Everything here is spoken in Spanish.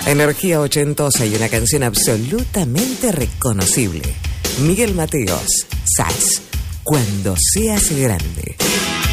Energía ochentosa y una canción absolutamente reconocible. Miguel Mateos, Sax, Cuando seas grande.